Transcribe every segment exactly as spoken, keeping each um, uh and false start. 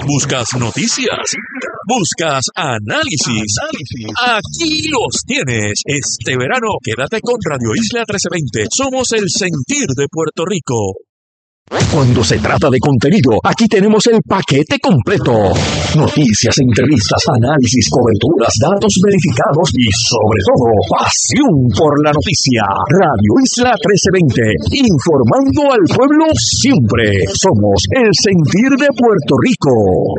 Buscas noticias, buscas análisis. Aquí los tienes. Este verano quédate con Radio Isla trece veinte. Somos el sentir de Puerto Rico. Cuando se trata de contenido, aquí tenemos el paquete completo. Noticias, entrevistas, análisis, coberturas, datos verificados y, sobre todo, pasión por la noticia. Radio Isla trece veinte, informando al pueblo siempre. Somos el sentir de Puerto Rico.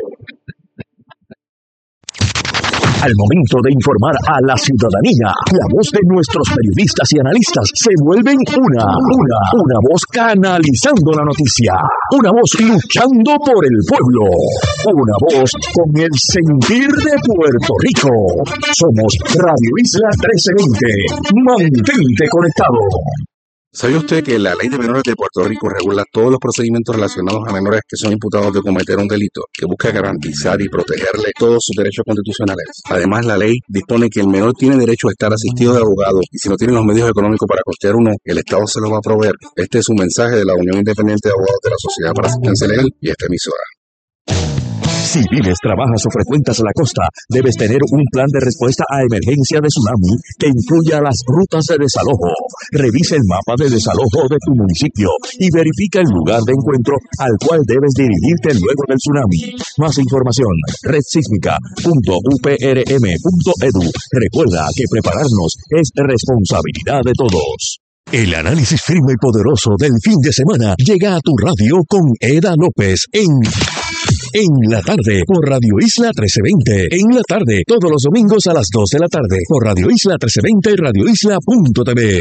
Al momento de informar a la ciudadanía, la voz de nuestros periodistas y analistas se vuelven una, una, una voz canalizando la noticia, una voz luchando por el pueblo, una voz con el sentir de Puerto Rico. Somos Radio Isla trece veinte. Mantente conectado. ¿Sabía usted que la Ley de Menores de Puerto Rico regula todos los procedimientos relacionados a menores que son imputados de cometer un delito, que busca garantizar y protegerle todos sus derechos constitucionales? Además, la ley dispone que el menor tiene derecho a estar asistido de abogado y si no tiene los medios económicos para costear uno, el Estado se lo va a proveer. Este es un mensaje de la Unión Independiente de Abogados de la Sociedad para Asistencia Legal y esta emisora. Si vives, trabajas o frecuentas la costa, debes tener un plan de respuesta a emergencia de tsunami que incluya las rutas de desalojo. Revisa el mapa de desalojo de tu municipio y verifica el lugar de encuentro al cual debes dirigirte luego del tsunami. Más información, red sísmica punto u p r m punto e d u. Recuerda que prepararnos es responsabilidad de todos. El análisis firme y poderoso del fin de semana llega a tu radio con Eda López en... En la tarde, por Radio Isla trece veinte. En la tarde, todos los domingos a las dos de la tarde, por Radio Isla trece veinte y Radio Isla punto t v.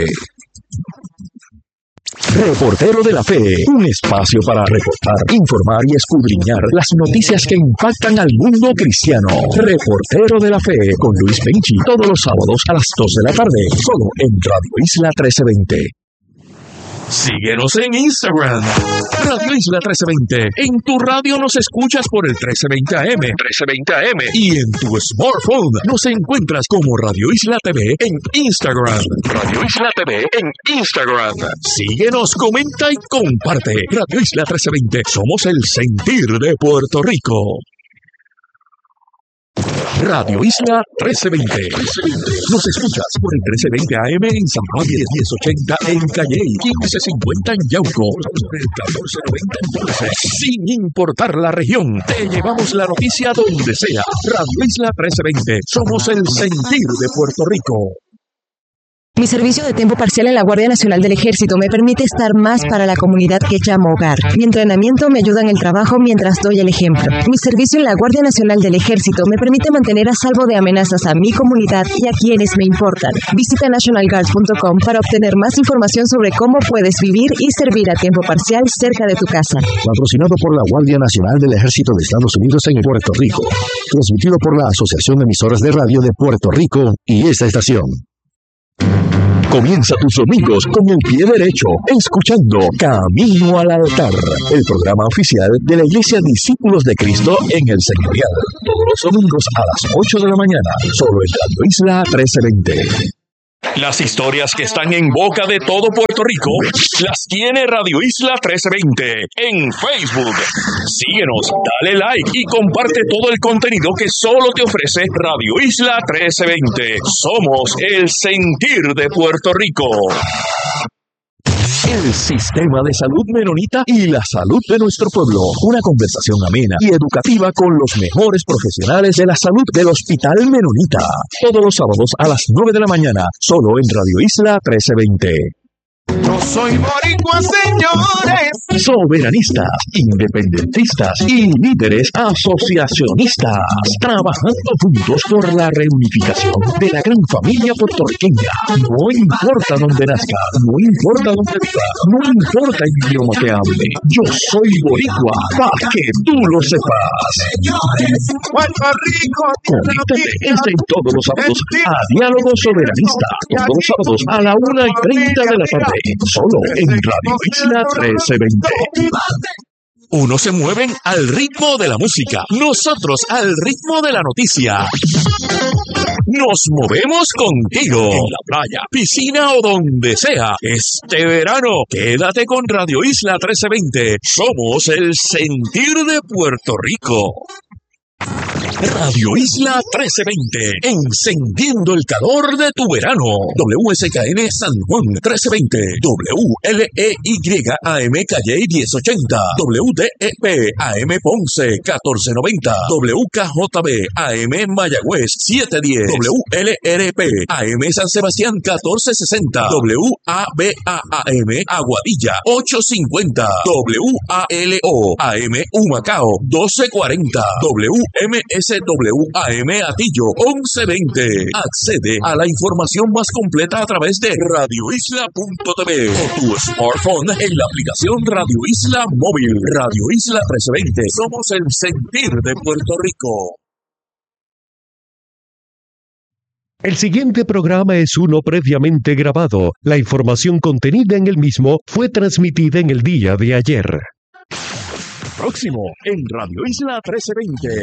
Reportero de la Fe, un espacio para reportar, informar y escudriñar las noticias que impactan al mundo cristiano. Reportero de la Fe, con Luis Penchi, todos los sábados a las dos de la tarde, solo en Radio Isla trece veinte. Síguenos en Instagram, Radio Isla trece veinte. En tu radio nos escuchas por el trece veinte A M, trece veinte A M. Y en tu smartphone nos encuentras como Radio Isla T V en Instagram. Radio Isla T V en Instagram. Síguenos, comenta y comparte. Radio Isla trece veinte. Somos el sentir de Puerto Rico. Radio Isla trece veinte. Nos escuchas por el trece veinte A M en San Juan, diez ochenta en Calley, quince cincuenta en Yauco, el catorce noventa en Ponce. Sin importar la región, te llevamos la noticia donde sea. Radio Isla trece veinte. Somos el sentir de Puerto Rico. Mi servicio de tiempo parcial en la Guardia Nacional del Ejército me permite estar más para la comunidad que llamo hogar. Mi entrenamiento me ayuda en el trabajo mientras doy el ejemplo. Mi servicio en la Guardia Nacional del Ejército me permite mantener a salvo de amenazas a mi comunidad y a quienes me importan. Visita national guard punto com para obtener más información sobre cómo puedes vivir y servir a tiempo parcial cerca de tu casa. Patrocinado por la Guardia Nacional del Ejército de Estados Unidos en Puerto Rico. Transmitido por la Asociación de Emisoras de Radio de Puerto Rico y esta estación. Comienza tus domingos con el pie derecho, escuchando Camino al Altar, el programa oficial de la Iglesia Discípulos de Cristo en el Señorial. Todos los domingos a las ocho de la mañana, solo en Radio Isla trece veinte. Las historias que están en boca de todo Puerto Rico las tiene Radio Isla trece veinte en Facebook. Síguenos, dale like y comparte todo el contenido que solo te ofrece Radio Isla trece veinte. Somos el sentir de Puerto Rico. El sistema de salud menonita y la salud de nuestro pueblo. Una conversación amena y educativa con los mejores profesionales de la salud del Hospital Menonita. Todos los sábados a las nueve de la mañana, solo en Radio Isla trece veinte. Yo soy boricua, señores. Soberanistas, independentistas y líderes asociacionistas, trabajando juntos por la reunificación de la gran familia puertorriqueña. No importa dónde nazca, no importa dónde viva, no importa el idioma que hable. Yo soy boricua, para que tú lo sepas. Señores, Puerto Rico. Conéctate este y todos los sábados a Diálogo Soberanista. Todos los sábados a la una y treinta de la tarde. Solo en Radio Isla trece veinte. Unos se mueven al ritmo de la música, nosotros al ritmo de la noticia. Nos movemos contigo. En la playa, piscina o donde sea. Este verano, quédate con Radio Isla trece veinte. Somos el sentir de Puerto Rico. Radio Isla trece veinte, encendiendo el calor de tu verano. W S K N San Juan trece veinte, W L E Y A M Calle diez ochenta, W D E P A M Ponce catorce noventa, W K J B A M Mayagüez siete diez, W L R P A M San Sebastián catorce sesenta, W A B A A M Aguadilla ocho cincuenta, W A L O A M Humacao doce cuarenta, W M S W A M Atillo once veinte. Accede a la información más completa a través de radio isla punto t v o tu smartphone en la aplicación Radio Isla Móvil. Radio Isla trece veinte. Somos el sentir de Puerto Rico. El siguiente programa es uno previamente grabado. La información contenida en el mismo fue transmitida en el día de ayer. Próximo en Radio Isla trece veinte.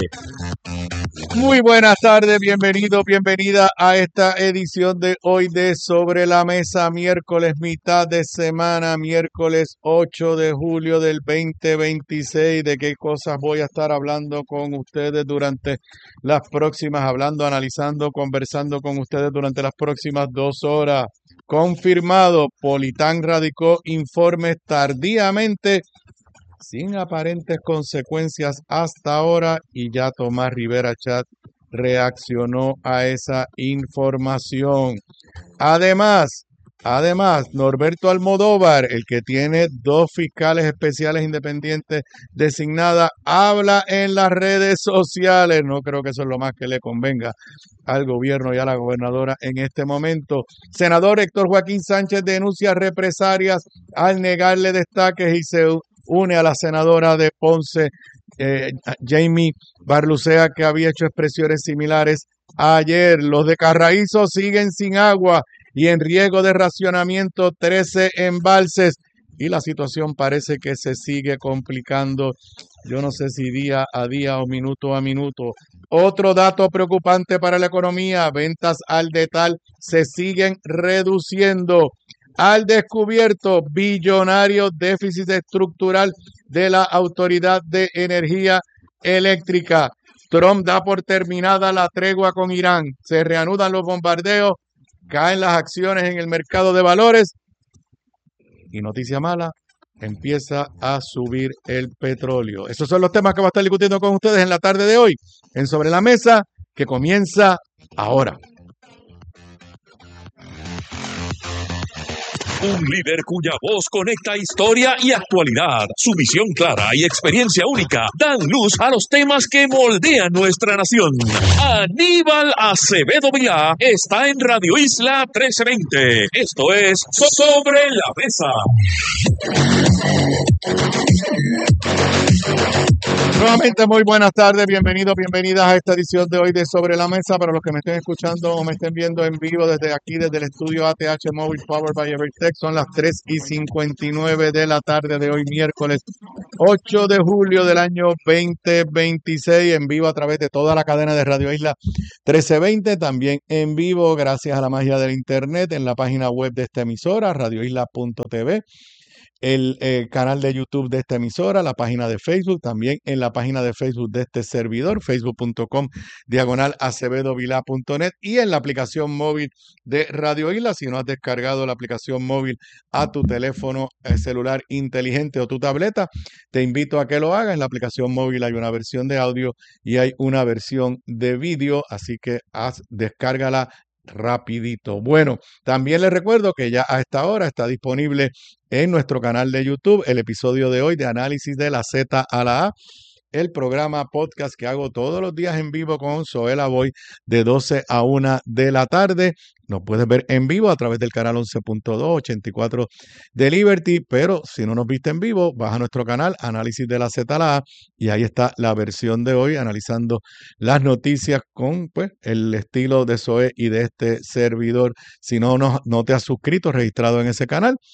Muy buenas tardes, bienvenido, bienvenida a esta edición de hoy de Sobre la Mesa, miércoles, mitad de semana, miércoles ocho de julio del veinte veintiséis. ¿De qué cosas voy a estar hablando con ustedes durante las próximas, hablando, analizando, conversando con ustedes durante las próximas dos horas? Confirmado, Politán radicó informes tardíamente, sin aparentes consecuencias hasta ahora, y ya Tomás Rivera Chat reaccionó a esa información. Además, además, Norberto Almodóvar, el que tiene dos fiscales especiales independientes designadas, habla en las redes sociales. No creo que eso es lo más que le convenga al gobierno y a la gobernadora en este momento. Senador Héctor Joaquín Sánchez denuncia represalias al negarle destaques y se une a la senadora de Ponce, eh, Jamie Barlucea, que había hecho expresiones similares ayer. Los de Carraízo siguen sin agua y en riesgo de racionamiento trece embalses, y la situación parece que se sigue complicando, yo no sé si día a día o minuto a minuto. Otro dato preocupante para la economía: ventas al detal se siguen reduciendo. Al descubierto, billonario déficit estructural de la Autoridad de Energía Eléctrica. Trump da por terminada la tregua con Irán. Se reanudan los bombardeos, caen las acciones en el mercado de valores. Y noticia mala, empieza a subir el petróleo. Esos son los temas que voy a estar discutiendo con ustedes en la tarde de hoy, en Sobre la Mesa, que comienza ahora. Un líder cuya voz conecta historia y actualidad. Su visión clara y experiencia única dan luz a los temas que moldean nuestra nación. Aníbal Acevedo Vilá está en Radio Isla trece veinte. Esto es Sobre la Mesa. Nuevamente, muy buenas tardes, bienvenidos, bienvenidas a esta edición de hoy de Sobre la Mesa. Para los que me estén escuchando o me estén viendo en vivo desde aquí, desde el estudio A T H Móvil Powered by Evertech, son las tres y cincuenta y nueve de la tarde de hoy, miércoles ocho de julio del año veinte veintiséis, en vivo a través de toda la cadena de Radio Isla trece veinte, también en vivo gracias a la magia del internet en la página web de esta emisora, radio isla punto t v. El eh, canal de YouTube de esta emisora, la página de Facebook, también en la página de Facebook de este servidor, facebook punto com diagonal acevedo vilá punto net, y en la aplicación móvil de Radio Isla. Si no has descargado la aplicación móvil a tu teléfono eh, celular inteligente o tu tableta, te invito a que lo hagas. En la aplicación móvil hay una versión de audio y hay una versión de vídeo, así que haz, descárgala rapidito. Bueno, también les recuerdo que ya a esta hora está disponible en nuestro canal de YouTube el episodio de hoy de Análisis de la Z a la A, el programa podcast que hago todos los días en vivo con Zoela Boy de doce a una de la tarde. Nos puedes ver en vivo a través del canal once punto dos, ochenta y cuatro de Liberty, pero si no nos viste en vivo, vas a nuestro canal Análisis de la Z a la A y ahí está la versión de hoy analizando las noticias con pues el estilo de Zoe y de este servidor. Si no, no, no te has suscrito, registrado en ese canal,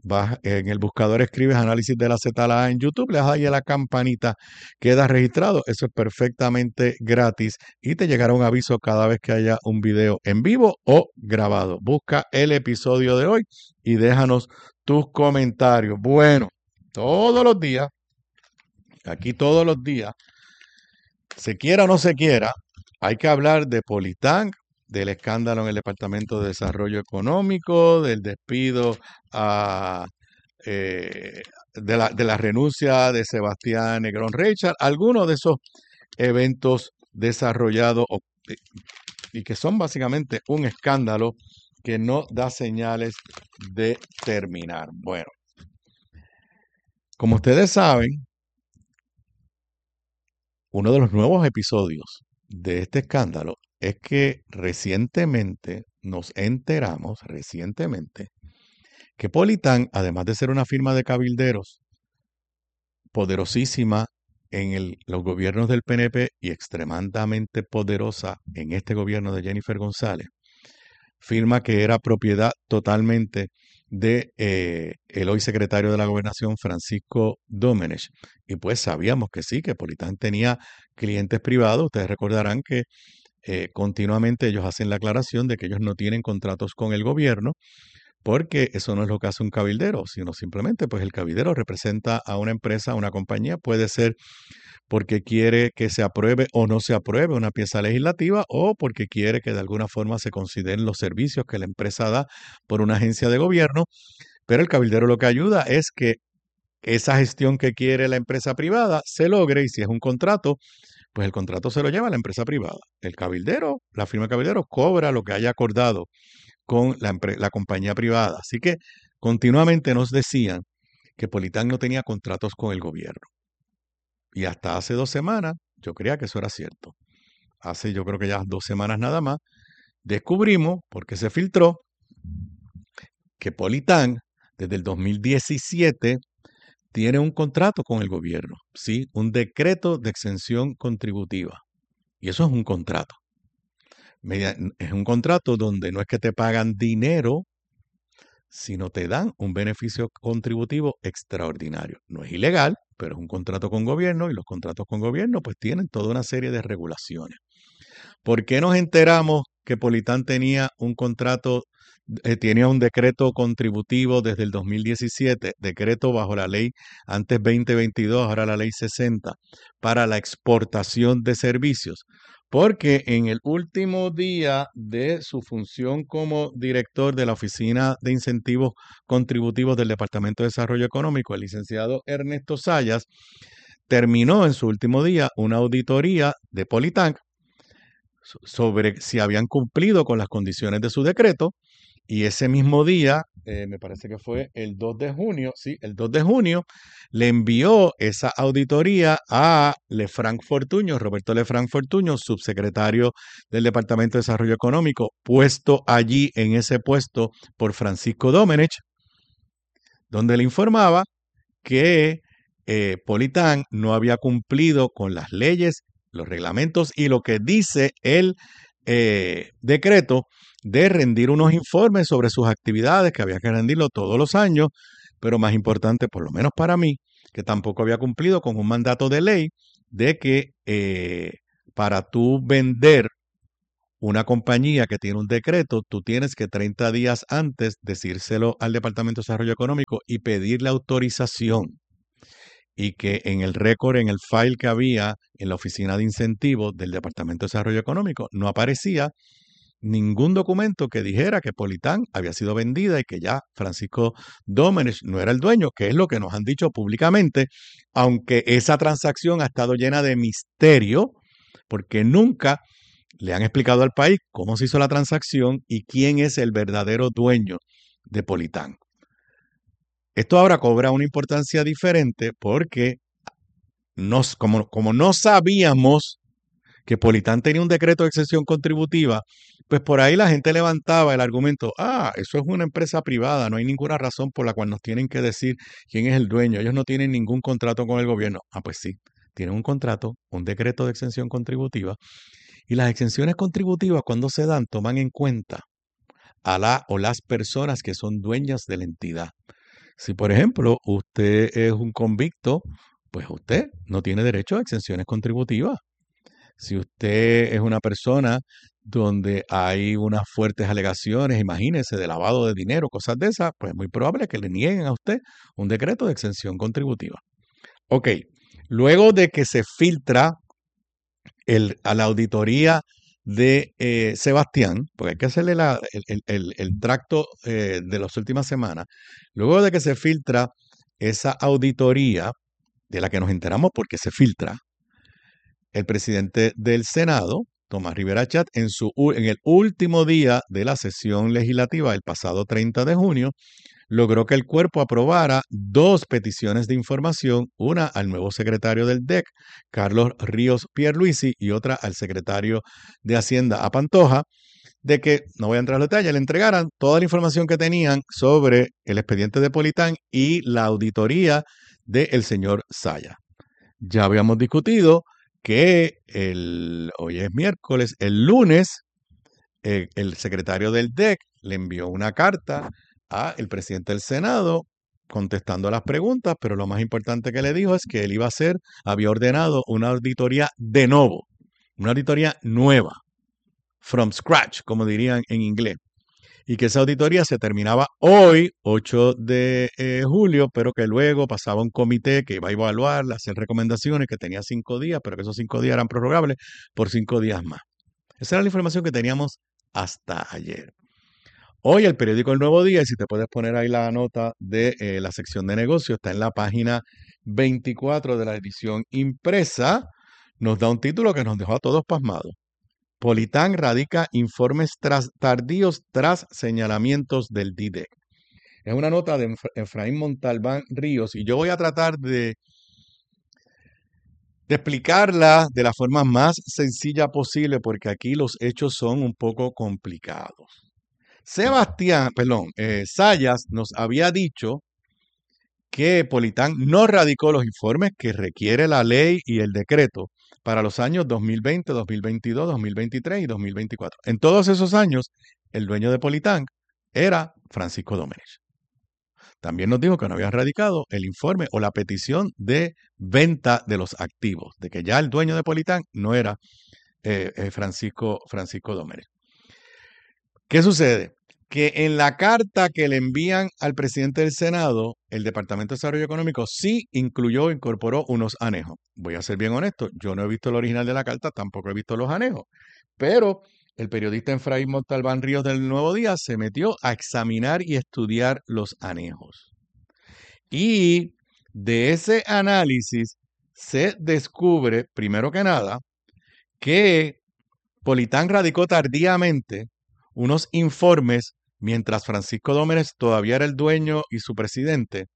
vas en el buscador, escribes análisis de la Z-A en YouTube, le das ahí a la campanita, quedas registrado. Eso es perfectamente gratis y te llegará un aviso cada vez que haya un video en vivo o grabado. Busca el episodio de hoy y déjanos tus comentarios. Bueno, todos los días, aquí todos los días, se quiera o no se quiera, hay que hablar de Politán, del escándalo en el Departamento de Desarrollo Económico, del despido a, eh, de, la, de la renuncia de Sebastián Negrón Reichard, algunos de esos eventos desarrollados o, y que son básicamente un escándalo que no da señales de terminar. Bueno, como ustedes saben, uno de los nuevos episodios de este escándalo es que recientemente nos enteramos, recientemente, que Politán, además de ser una firma de cabilderos poderosísima en el, los gobiernos del P N P y extremadamente poderosa en este gobierno de Jennifer González, firma que era propiedad totalmente de eh, el hoy secretario de la Gobernación, Francisco Domenech. Y pues sabíamos que sí, que Politán tenía clientes privados. Ustedes recordarán que Eh, continuamente ellos hacen la aclaración de que ellos no tienen contratos con el gobierno, porque eso no es lo que hace un cabildero, sino simplemente pues el cabildero representa a una empresa, a una compañía, puede ser porque quiere que se apruebe o no se apruebe una pieza legislativa o porque quiere que de alguna forma se consideren los servicios que la empresa da por una agencia de gobierno, pero el cabildero lo que ayuda es que esa gestión que quiere la empresa privada se logre, y si es un contrato, pues el contrato se lo lleva a la empresa privada. El cabildero, la firma de cabildero, cobra lo que haya acordado con la, la compañía privada. Así que continuamente nos decían que Politán no tenía contratos con el gobierno. Y hasta hace dos semanas, yo creía que eso era cierto. Hace yo creo que ya dos semanas nada más, descubrimos, porque se filtró, que Politán, desde el dos mil diecisiete, tiene un contrato con el gobierno, ¿sí? Un decreto de exención contributiva. Y eso es un contrato. Es un contrato donde no es que te pagan dinero, sino te dan un beneficio contributivo extraordinario. No es ilegal, pero es un contrato con gobierno y los contratos con gobierno pues tienen toda una serie de regulaciones. ¿Por qué nos enteramos que Politán tenía un contrato, eh, tenía un decreto contributivo desde el dos mil diecisiete, decreto bajo la ley antes veinte veintidós, ahora la ley sesenta, para la exportación de servicios? Porque en el último día de su función como director de la Oficina de Incentivos Contributivos del Departamento de Desarrollo Económico, el licenciado Ernesto Sayas terminó en su último día una auditoría de Politán sobre si habían cumplido con las condiciones de su decreto, y ese mismo día, eh, me parece que fue el dos de junio, sí, el dos de junio, le envió esa auditoría a Lefranc Fortuño, Roberto Lefranc Fortuño, subsecretario del Departamento de Desarrollo Económico, puesto allí en ese puesto por Francisco Domenech, donde le informaba que eh, Politán no había cumplido con las leyes, los reglamentos y lo que dice el eh, decreto de rendir unos informes sobre sus actividades, que había que rendirlo todos los años, pero más importante, por lo menos para mí, que tampoco había cumplido con un mandato de ley de que eh, para tú vender una compañía que tiene un decreto, tú tienes que treinta días antes decírselo al Departamento de Desarrollo Económico y pedirle autorización. Y que en el récord, en el file que había en la Oficina de Incentivos del Departamento de Desarrollo Económico, no aparecía ningún documento que dijera que Politán había sido vendida y que ya Francisco Domenech no era el dueño, que es lo que nos han dicho públicamente, aunque esa transacción ha estado llena de misterio, porque nunca le han explicado al país cómo se hizo la transacción y quién es el verdadero dueño de Politán. Esto ahora cobra una importancia diferente porque nos, como, como no sabíamos que Politán tenía un decreto de exención contributiva, pues por ahí la gente levantaba el argumento, ah, eso es una empresa privada, no hay ninguna razón por la cual nos tienen que decir quién es el dueño, ellos no tienen ningún contrato con el gobierno. Ah, pues sí, tienen un contrato, un decreto de exención contributiva, y las exenciones contributivas cuando se dan toman en cuenta a la o las personas que son dueñas de la entidad. Si, por ejemplo, usted es un convicto, pues usted no tiene derecho a exenciones contributivas. Si usted es una persona donde hay unas fuertes alegaciones, imagínese, de lavado de dinero, cosas de esas, pues es muy probable que le nieguen a usted un decreto de exención contributiva. Ok, luego de que se filtra el, a la auditoría de eh, Sebastián, porque hay que hacerle la, el, el, el, el tracto eh, de las últimas semanas, luego de que se filtra esa auditoría, de la que nos enteramos porque se filtra, el presidente del Senado, Tomás Rivera Chat, en, su, en el último día de la sesión legislativa, el pasado treinta de junio, logró que el cuerpo aprobara dos peticiones de información, una al nuevo secretario del D E C, Carlos Ríos Pierluisi, y otra al secretario de Hacienda, a Pantoja, de que, no voy a entrar en detalle, le entregaran toda la información que tenían sobre el expediente de Politán y la auditoría del señor Saya. Ya habíamos discutido que el, hoy es miércoles, el lunes, eh, el secretario del D E C le envió una carta al presidente del Senado contestando las preguntas, pero lo más importante que le dijo es que él iba a hacer, había ordenado una auditoría de nuevo, una auditoría nueva, from scratch, como dirían en inglés, y que esa auditoría se terminaba hoy, ocho de julio, pero que luego pasaba un comité que iba a evaluarla, hacer recomendaciones, que tenía cinco días, pero que esos cinco días eran prorrogables por cinco días más. Esa era la información que teníamos hasta ayer. Hoy el periódico El Nuevo Día, y si te puedes poner ahí la nota de eh, la sección de negocios, está en la página veinticuatro de la edición impresa, nos da un título que nos dejó a todos pasmados. Politán radica informes tras, tardíos tras señalamientos del D I D E C. Es una nota de Efraín Montalbán Ríos y yo voy a tratar de, de explicarla de la forma más sencilla posible porque aquí los hechos son un poco complicados. Sebastián, perdón, eh, Sayas nos había dicho que Politán no radicó los informes que requiere la ley y el decreto para los años dos mil veinte, dos mil veintidós, dos mil veintitrés y dos mil veinticuatro. En todos esos años, el dueño de Politán era Francisco Domenech. También nos dijo que no había radicado el informe o la petición de venta de los activos, de que ya el dueño de Politán no era eh, eh, Francisco, Francisco Domenech. ¿Qué sucede? Que en la carta que le envían al presidente del Senado, el Departamento de Desarrollo Económico sí incluyó, incorporó unos anejos. Voy a ser bien honesto, yo no he visto el original de la carta, tampoco he visto los anejos, pero el periodista Efraín Montalbán Ríos del Nuevo Día se metió a examinar y estudiar los anejos. Y de ese análisis se descubre, primero que nada, que Politán radicó tardíamente unos informes mientras Francisco Domenech todavía era el dueño y su presidente,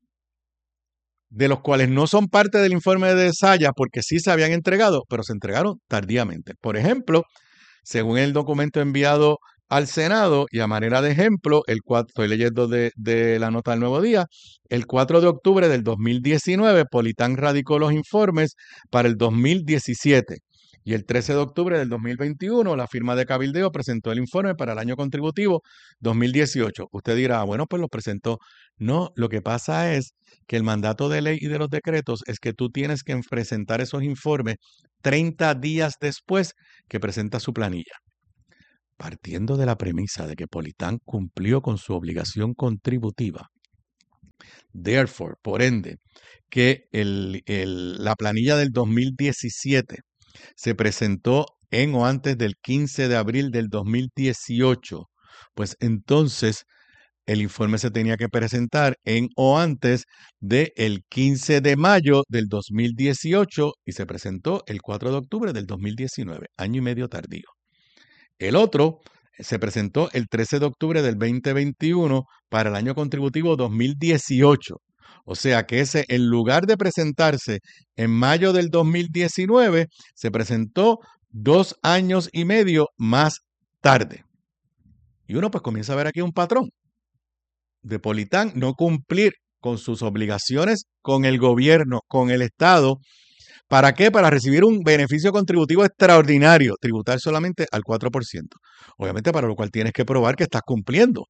de los cuales no son parte del informe de Saya porque sí se habían entregado, pero se entregaron tardíamente. Por ejemplo, según el documento enviado al Senado, y a manera de ejemplo, el cuatro, estoy leyendo de, de la nota del Nuevo Día, el cuatro de octubre del dos mil diecinueve, Politán radicó los informes para el dos mil diecisiete. Y el trece de octubre del dos mil veintiuno, la firma de cabildeo presentó el informe para el año contributivo dos mil dieciocho. Usted dirá, bueno, pues los presentó. No, lo que pasa es que el mandato de ley y de los decretos es que tú tienes que presentar esos informes treinta días después que presenta su planilla. Partiendo de la premisa de que Politán cumplió con su obligación contributiva, therefore, por ende, que el, el, la planilla del dos mil diecisiete se presentó en o antes del quince de abril del dos mil dieciocho, pues entonces el informe se tenía que presentar en o antes del quince de mayo del dos mil dieciocho y se presentó el cuatro de octubre del dos mil diecinueve, año y medio tardío. El otro se presentó el trece de octubre del veinte veintiuno para el año contributivo dos mil dieciocho. O sea que ese, en lugar de presentarse en mayo del dos mil diecinueve, se presentó dos años y medio más tarde. Y uno pues comienza a ver aquí un patrón de Politán no cumplir con sus obligaciones con el gobierno, con el Estado. ¿Para qué? Para recibir un beneficio contributivo extraordinario, tributar solamente al cuatro por ciento. Obviamente para lo cual tienes que probar que estás cumpliendo.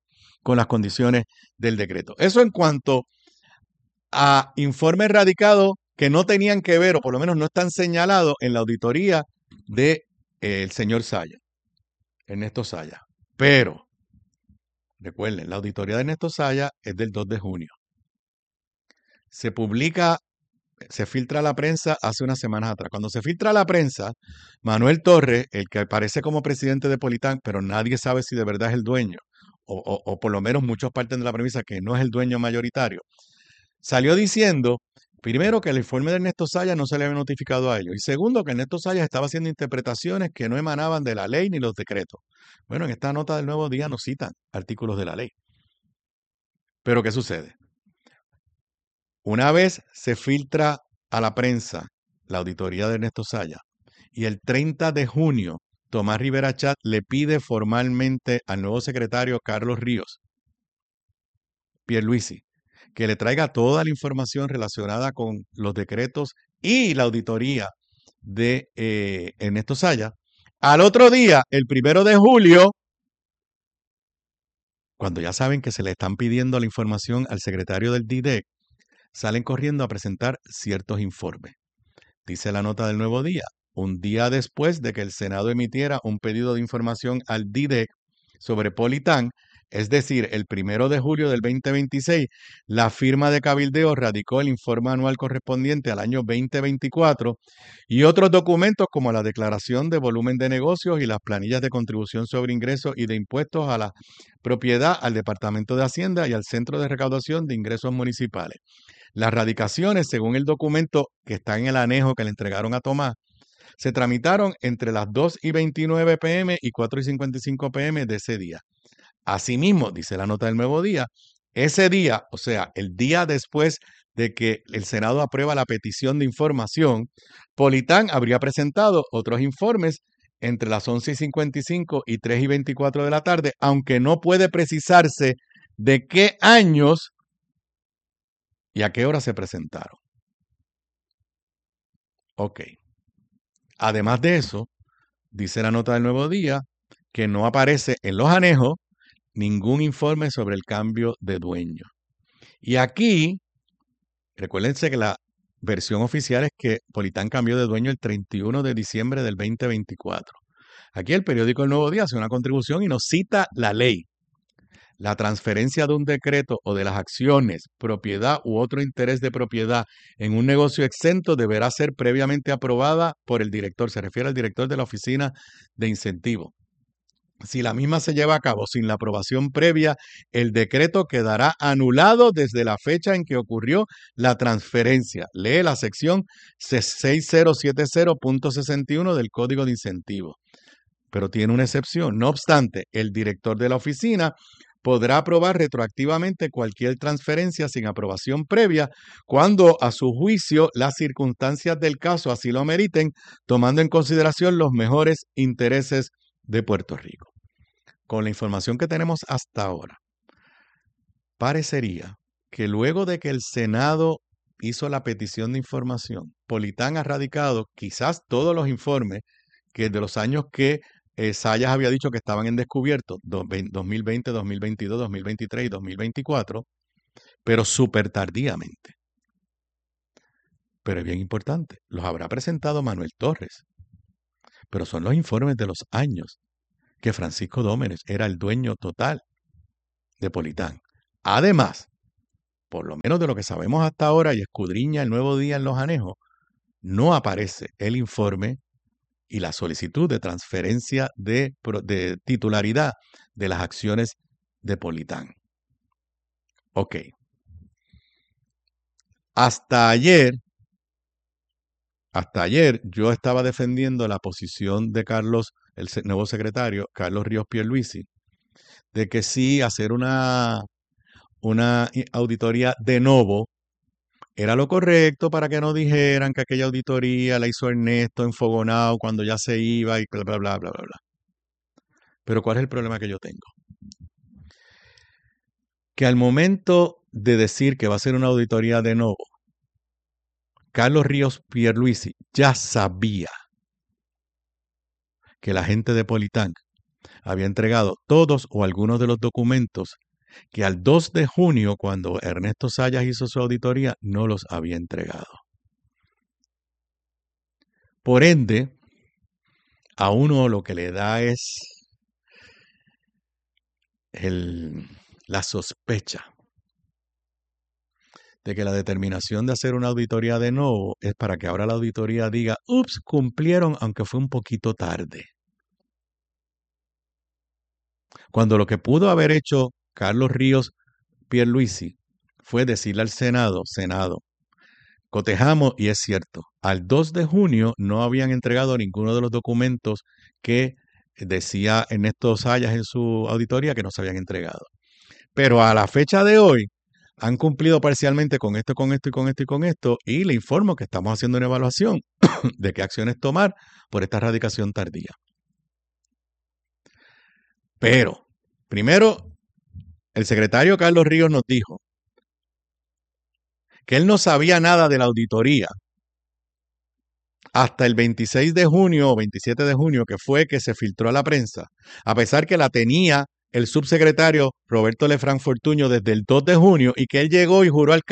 con las condiciones del decreto. Eso en cuanto a informes radicados que no tenían que ver, o por lo menos no están señalados en la auditoría del de, eh, señor Saya, Ernesto Saya. Pero, recuerden, la auditoría de Ernesto Saya es del dos de junio. Se publica, se filtra a la prensa hace unas semanas atrás. Cuando se filtra a la prensa, Manuel Torres, el que aparece como presidente de Politán, pero nadie sabe si de verdad es el dueño, o, o, o por lo menos muchos parten de la premisa que no es el dueño mayoritario, salió diciendo, primero, que el informe de Ernesto Saya no se le había notificado a ellos. Y segundo, que Ernesto Saya estaba haciendo interpretaciones que no emanaban de la ley ni los decretos. Bueno, en esta nota del Nuevo Día nos citan artículos de la ley. Pero, ¿qué sucede? Una vez se filtra a la prensa la auditoría de Ernesto Saya y el treinta de junio Tomás Rivera Chat le pide formalmente al nuevo secretario Carlos Ríos Pierluisi que le traiga toda la información relacionada con los decretos y la auditoría de eh, Ernesto Saya. Al otro día, el primero de julio, cuando ya saben que se le están pidiendo la información al secretario del D I D E C, salen corriendo a presentar ciertos informes. Dice la nota del Nuevo Día, un día después de que el Senado emitiera un pedido de información al D I D E C sobre Politán, es decir, el primero de julio del veinte veintiséis, la firma de cabildeo radicó el informe anual correspondiente al año veinte veinticuatro y otros documentos como la declaración de volumen de negocios y las planillas de contribución sobre ingresos y de impuestos a la propiedad al Departamento de Hacienda y al Centro de Recaudación de Ingresos Municipales. Las radicaciones, según el documento que está en el anejo que le entregaron a Tomás, se tramitaron entre las dos y veintinueve pe eme y cuatro y cincuenta y cinco pe eme de ese día. Asimismo, dice la nota del Nuevo Día, ese día, o sea, el día después de que el Senado aprueba la petición de información, Politán habría presentado otros informes entre las once y cincuenta y cinco y tres y veinticuatro de la tarde, aunque no puede precisarse de qué años y a qué hora se presentaron. Ok. Además de eso, dice la nota del Nuevo Día, que no aparece en los anejos ningún informe sobre el cambio de dueño. Y aquí, recuérdense que la versión oficial es que Politán cambió de dueño el treinta y uno de diciembre del veinte veinticuatro. Aquí el periódico El Nuevo Día hace una contribución y nos cita la ley. La transferencia de un decreto o de las acciones, propiedad u otro interés de propiedad en un negocio exento deberá ser previamente aprobada por el director. Se refiere al director de la Oficina de Incentivo. Si la misma se lleva a cabo sin la aprobación previa, el decreto quedará anulado desde la fecha en que ocurrió la transferencia. Lee la sección seis mil setenta punto sesenta y uno del Código de Incentivo. Pero tiene una excepción. No obstante, el director de la oficina podrá aprobar retroactivamente cualquier transferencia sin aprobación previa cuando, a su juicio, las circunstancias del caso así lo ameriten, tomando en consideración los mejores intereses de Puerto Rico. Con la información que tenemos hasta ahora, parecería que luego de que el Senado hizo la petición de información, Politán ha radicado quizás todos los informes que de los años que eh, Sayas había dicho que estaban en descubierto, dos mil veinte, dos mil veintidós, dos mil veintitrés y dos mil veinticuatro, pero súper tardíamente. Pero es bien importante, los habrá presentado Manuel Torres, pero son los informes de los años que Francisco Dómenes era el dueño total de Politán. Además, por lo menos de lo que sabemos hasta ahora y escudriña el Nuevo Día en los anejos, no aparece el informe y la solicitud de transferencia de, de titularidad de las acciones de Politán. Ok. Hasta ayer, hasta ayer yo estaba defendiendo la posición de Carlos, el nuevo secretario, Carlos Ríos Pierluisi, de que sí, hacer una, una auditoría de novo era lo correcto para que no dijeran que aquella auditoría la hizo Ernesto enfogonado cuando ya se iba y bla, bla, bla, bla, bla, bla. Pero ¿cuál es el problema que yo tengo? Que al momento de decir que va a ser una auditoría de novo, Carlos Ríos Pierluisi ya sabía que la gente de Politán había entregado todos o algunos de los documentos que al dos de junio, cuando Ernesto Sayas hizo su auditoría, no los había entregado. Por ende, a uno lo que le da es el, la sospecha de que la determinación de hacer una auditoría de nuevo es para que ahora la auditoría diga, ups, cumplieron, aunque fue un poquito tarde. Cuando lo que pudo haber hecho Carlos Ríos Pierluisi fue decirle al Senado, Senado, cotejamos y es cierto, al dos de junio no habían entregado ninguno de los documentos que decía Ernesto Sayas en su auditoría que no se habían entregado. Pero a la fecha de hoy han cumplido parcialmente con esto, con esto y con esto y con esto, y le informo que estamos haciendo una evaluación de qué acciones tomar por esta erradicación tardía. Pero, primero, el secretario Carlos Ríos nos dijo que él no sabía nada de la auditoría hasta el veintiséis de junio o veintisiete de junio, que fue que se filtró a la prensa, a pesar que la tenía el subsecretario Roberto Lefranc Fortuño desde el dos de junio y que él llegó y juró al